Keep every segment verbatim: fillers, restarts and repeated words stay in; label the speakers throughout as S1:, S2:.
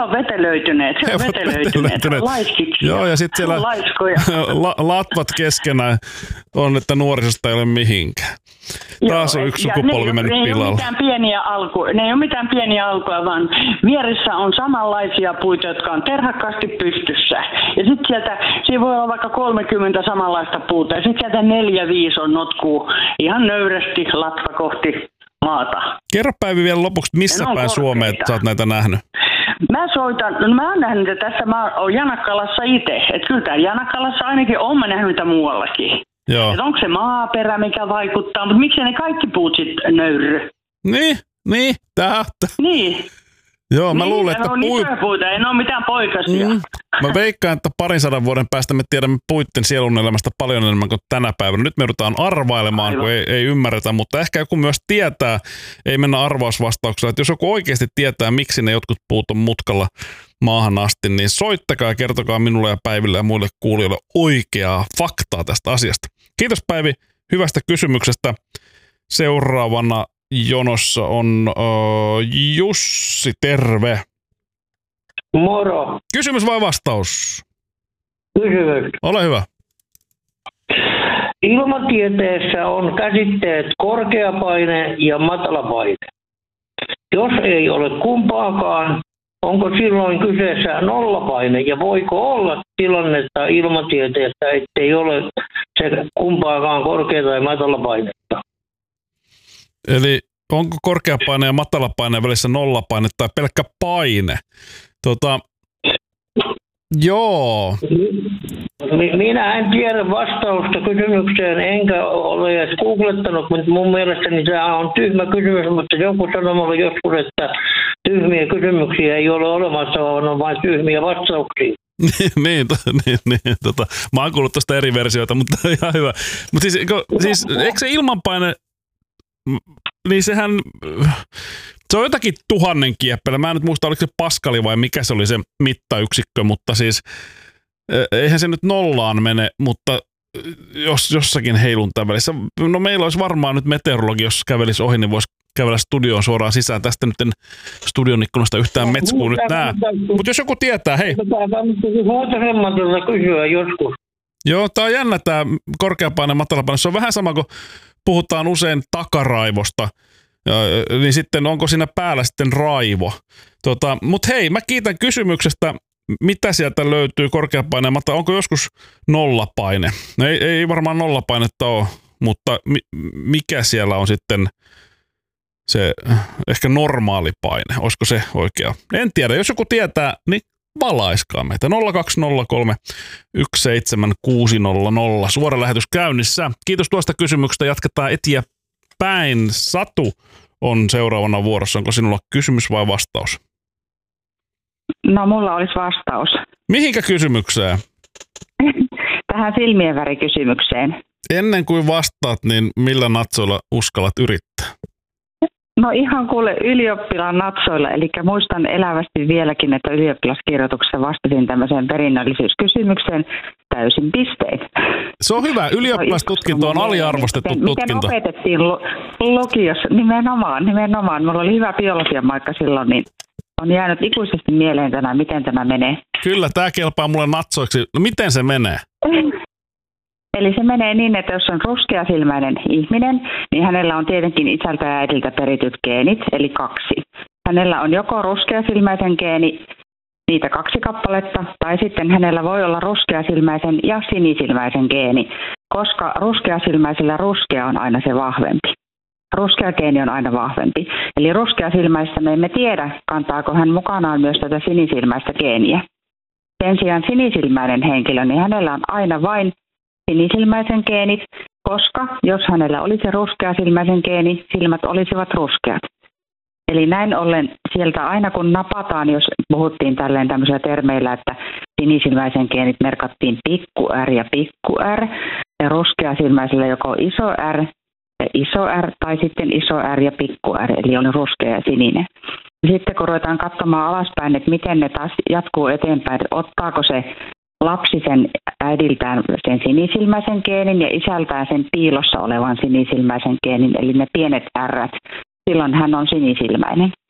S1: he on vetelöityneet, he on vetelöityneet, laiskiksi.
S2: Joo, ja sitten siellä la, latvat keskenään on, että nuorisosta ei ole mihinkään. Taas on yksi sukupolvi mennyt
S1: ne,
S2: pilalle.
S1: Ne ei ole mitään pieniä alkuja, ne ei ole mitään pieniä alkuja, vaan vieressä on samanlaisia puita, jotka on terhakkaasti pystyssä. Ja sitten sieltä, siinä voi olla vaikka kolmekymmentä samanlaista puuta, ja sitten sieltä neljä, viisi on notkuu ihan nöyrästi latva kohti maata.
S2: Kerro Päivi vielä lopuksi, missä päin Suomeen sä oot näitä nähnyt?
S1: Mä soitan, no mä oon nähnyt että tässä, mä oon Janakkalassa itse. Että kyllä täällä Janakkalassa ainakin on mä nähnyt niitä muuallakin. Että onko se maaperä, mikä vaikuttaa, mutta miksei ne kaikki puut sitten nöyry?
S2: Niin, niin, tää.
S1: Niin.
S2: Joo, mä
S1: niin,
S2: luulen, että...
S1: Ne on pui... isoja puita, ei ne ole mitään poikasia. Mm.
S2: Mä veikkaan, että parin sadan vuoden päästä me tiedämme puitten sielun elämästä paljon enemmän kuin tänä päivänä. Nyt me joudutaan arvailemaan, Aivan. kun ei, ei ymmärretä, mutta ehkä joku myös tietää, ei mennä arvausvastauksella, että jos joku oikeasti tietää, miksi ne jotkut puut on mutkalla maahan asti, niin soittakaa ja kertokaa minulle ja Päiville ja muille kuulijoille oikeaa faktaa tästä asiasta. Kiitos Päivi hyvästä kysymyksestä. Seuraavana jonossa on uh, Jussi, terve.
S3: Moro.
S2: Kysymys vai vastaus?
S3: Kysymys.
S2: Ole hyvä.
S3: Ilmatieteessä on käsitteet korkeapaine ja matalapaine. Jos ei ole kumpaakaan, onko silloin kyseessä nollapaine ja voiko olla tilannetta ilmatieteessä, ettei ole se kumpaakaan korkea- tai matalapainetta?
S2: Eli onko korkeapaine ja matalapaine välissä nollapaine tai pelkkä paine? Tota, joo.
S3: Minä en tiedä vastausta kysymykseen, enkä ole edes googlettanut, mutta mun mielestäni tämä on tyhmä kysymys, mutta joku sanoi mulle joskus, että tyhmiä kysymyksiä ei ole olemassa, vaan on vain tyhmiä vastauksia.
S2: niin, to, niin, niin tota, mä oon kuullut tuosta eri versioita, mutta ihan hyvä. Mutta siis, siis eikö se ilmanpaine, niin sehän, se on jotakin tuhannen kieppelä. Mä en nyt muista, oliko se paskali vai mikä se oli se mittayksikkö, mutta siis eihän se nyt nollaan mene, mutta jos jossakin heiluntaa välissä. No meillä olisi varmaan nyt meteorologi, jos kävelisi ohi, niin voisi kävellä studioon suoraan sisään. Tästä nyt en studion ikkunasta yhtään metskuu nyt näe. Mutta jos joku tietää, hei.
S3: Kysyä joskus.
S2: Joo, tää on jännä tää korkeapaine, matalapaine. Se on vähän sama kuin puhutaan usein takaraivosta. Ja, niin sitten onko siinä päällä sitten raivo. Tota, mutta hei, mä kiitän kysymyksestä. Mitä sieltä löytyy korkeapaine ja matala? Onko joskus nollapaine? Ei, ei varmaan nollapainetta ole, mutta mi, mikä siellä on sitten se ehkä normaali paine? Olisiko se oikea? En tiedä. Jos joku tietää, niin valaiskaa meitä. nolla kaksi nolla kolme yksi seitsemän kuusi nolla nolla. Suora lähetys käynnissä. Kiitos tuosta kysymyksestä. Jatketaan eteenpäin. Satu on seuraavana vuorossa. Onko sinulla kysymys vai vastaus?
S4: No, mulla olisi vastaus.
S2: Mihinkä kysymykseen?
S4: Tähän silmien värikysymykseen.
S2: Ennen kuin vastaat, niin millä natsoilla uskallat yrittää?
S4: No ihan kuule ylioppilaan natsoilla, eli muistan elävästi vieläkin, että ylioppilaskirjoituksessa vastasin tämmöiseen perinnöllisyyskysymykseen täysin pistein.
S2: Se on hyvä. Ylioppilastutkinto on aliarvostettu
S4: miten,
S2: tutkinto.
S4: Miten opetettiin lukiossa? Nimenomaan, nimenomaan. Mulla oli hyvä biologian maikka silloin, niin on jäänyt ikuisesti mieleen tänään, miten tämä menee.
S2: Kyllä, tämä kelpaa mulle natsoiksi. No miten se menee?
S4: Eli se menee niin, että jos on ruskeasilmäinen ihminen, niin hänellä on tietenkin isältä ja äidiltä perityt geenit, eli kaksi. Hänellä on joko ruskeasilmäisen geeni, niitä kaksi kappaletta, tai sitten hänellä voi olla ruskeasilmäisen ja sinisilmäisen geeni, koska ruskeasilmäisellä ruskea on aina se vahvempi. Ruskea geeni on aina vahvempi. Eli ruskeasilmäistä me emme tiedä, kantaako hän mukanaan myös tätä sinisilmäistä geeniä. Sen sijaan sinisilmäinen henkilö, niin hänellä on aina vain sinisilmäisen geenit, koska jos hänellä olisi ruskeasilmäisen geeni, silmät olisivat ruskeat. Eli näin ollen sieltä aina kun napataan, jos puhuttiin tälleen tämmöisillä termeillä, että sinisilmäisen geenit merkattiin pikku R ja pikku R, ja ruskeasilmäisellä joko iso R, iso R tai sitten iso R ja pikku R, eli oli ruskea ja sininen. Sitten kun ruvetaan katsomaan alaspäin, että miten ne taas jatkuu eteenpäin, että ottaako se lapsi sen äidiltään sen sinisilmäisen geenin ja isältään sen piilossa olevan sinisilmäisen geenin, eli ne pienet R:t, silloin hän on sinisilmäinen.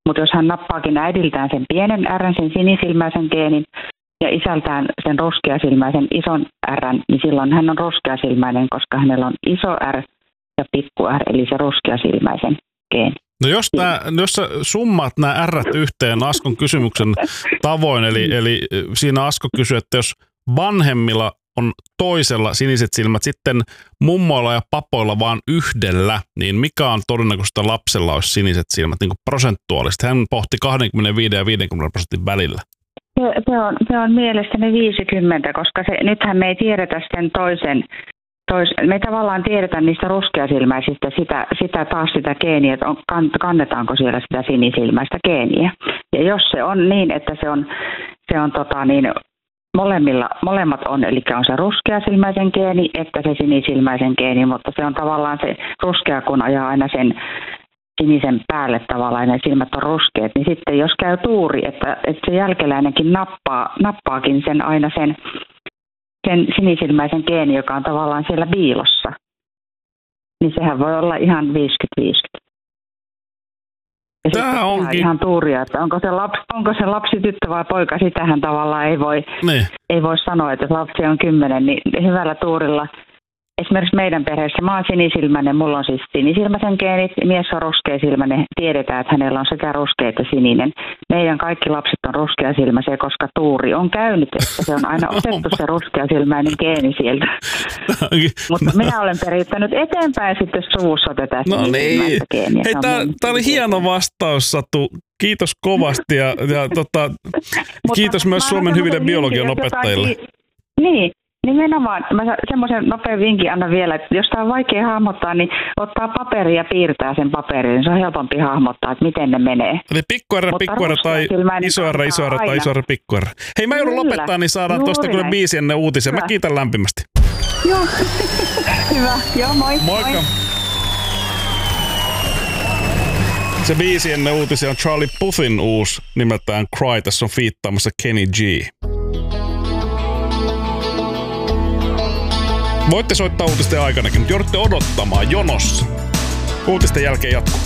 S4: Mutta jos hän nappaakin äidiltään sen pienen R, sen sinisilmäisen geenin, ja isältään sen ruskeasilmäisen ison R, niin silloin hän on ruskeasilmäinen, koska hänellä on iso R ja pikku R, eli se ruskeasilmäisen geeni.
S2: No jos, tää, jos sä summaat nämä R:t yhteen Askon kysymyksen tavoin, eli, eli siinä Asko kysyi, että jos vanhemmilla on toisella siniset silmät, sitten mummoilla ja papoilla vaan yhdellä, niin mikä on todennäköistä lapsella olisi siniset silmät niin kuin prosentuaalisesti? Hän pohti kaksikymmentäviisi ja viisikymmentä prosentin välillä.
S4: Se, se, on, se on mielestäni viisikymmentä, koska se, nythän me ei tiedetä sen toisen, tois, me ei tavallaan tiedetä niistä ruskeasilmäisistä sitä, sitä taas sitä geeniä, että on, kannetaanko siellä sitä sinisilmäistä geeniä. Ja jos se on niin, että se on, se on tota niin, molemmilla, molemmat on, eli on se ruskeasilmäisen geeni, että se sinisilmäisen geeni, mutta se on tavallaan se ruskea, kun ajaa aina sen sinisen päälle tavallaan, ja ne silmät on ruskeat, niin sitten jos käy tuuri, että, että se jälkeläinenkin nappaa, nappaakin sen aina sen, sen sinisilmäisen geeni, joka on tavallaan siellä piilossa, niin sehän voi olla ihan viisikymmentä viisikymmentä. Ja
S2: Tämä onkin
S4: ihan tuuria, että onko se, lapsi, onko se lapsi tyttö vai poika, sitähän tavallaan ei voi,
S2: niin.
S4: ei voi sanoa, että jos lapsi on kymmenen, niin hyvällä tuurilla. Esimerkiksi meidän perheessä mä oon sinisilmäinen, mulla on siis sinisilmäisen geenit, mies on ruskeasilmäinen, tiedetään, että hänellä on sekä ruskea että sininen. Meidän kaikki lapset on ruskeasilmäisiä, koska tuuri on käynyt, että se on aina otettu se ruskeasilmäinen geeni sieltä. Mutta minä olen perittänyt eteenpäin sitten suvussa tätä
S2: no
S4: sinisilmäistä
S2: niin.
S4: geeniä.
S2: Hei, tämä oli hieno vastaus, Satu. Kiitos kovasti ja, ja tota, kiitos myös Suomen hyville biologian opettajille.
S4: Niin. Nimenomaan. Mä semmoisen nopean vinkin annan vielä, että jos tämä on vaikea hahmottaa, niin ottaa paperia ja piirtää sen paperin, niin se on helpompi hahmottaa, että miten ne menee.
S2: Eli pikku R, pikku R tai iso R, iso R tai iso R, pikku R. Hei, mä joudun lopettaa, niin saadaan tuosta kyllä biisi ennen uutisia. Mä kiitän lämpimästi.
S4: Joo, hyvä. Joo, moi.
S2: Moikka. Moi. Se biisi ennen uutisia on Charlie Puthin uusi, nimeltään Cry. Tässä on fiittaamassa Kenny G. Voitte soittaa uutisten aikanakin, mutta joudutte odottamaan jonossa. Uutisten jälkeen jatkuu.